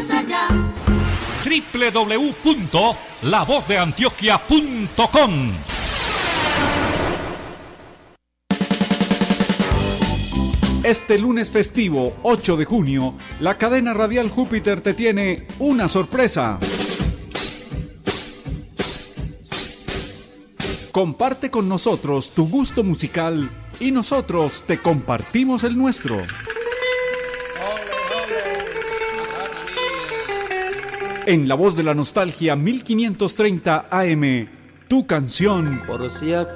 más allá. www.lavozdeantioquia.com. Este lunes festivo, 8 de junio, la cadena radial Júpiter te tiene una sorpresa. Comparte con nosotros tu gusto musical y nosotros te compartimos el nuestro. En La Voz de la Nostalgia 1530 AM, tu canción. Por si